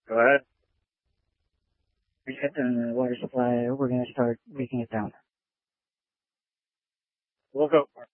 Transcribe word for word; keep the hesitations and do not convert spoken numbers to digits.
Go ahead. Reset the water supply. We're going to start breaking it down. We'll go for it.